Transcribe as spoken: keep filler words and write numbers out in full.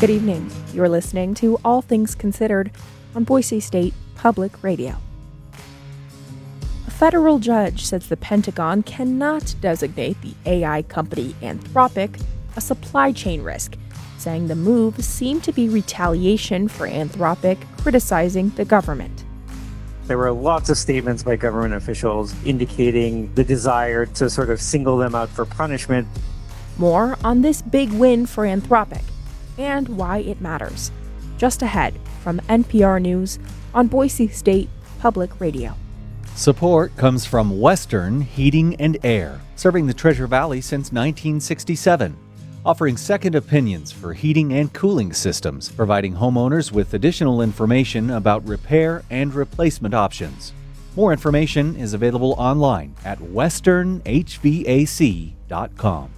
Good evening. You're listening to All Things Considered on Boise State Public Radio. A federal judge says the Pentagon cannot designate the A I company Anthropic a supply chain risk, saying the move seemed to be retaliation for Anthropic criticizing the government. There were lots of statements by government officials indicating the desire to sort of single them out for punishment. More on this big win for Anthropic and why it matters. Just ahead from N P R News on Boise State Public Radio. Support comes from Western Heating and Air, serving the Treasure Valley since nineteen sixty-seven, offering second opinions for heating and cooling systems, providing homeowners with additional information about repair and replacement options. More information is available online at western h v a c dot com.